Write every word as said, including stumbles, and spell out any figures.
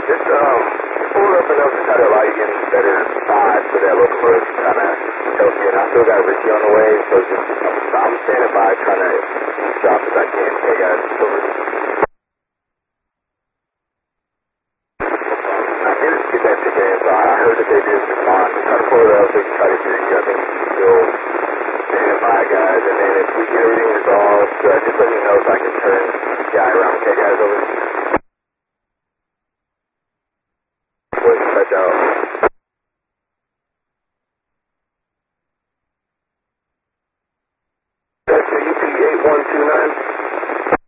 Just, um, pull it up enough to try to allow you to get any better size for that locomotive to kind of help you. And I still got Ricky on the way, so just, I'm, I'm standing by trying to drop as I can. Okay, guys, over. I didn't get that today, so I heard that they didn't respond. Just try to pull it up so you can try to hear you. I think you still standing by, guys. And then if we get everything resolved, uh, just let me know so I can turn the guy around. Okay, guys, over. Touch out.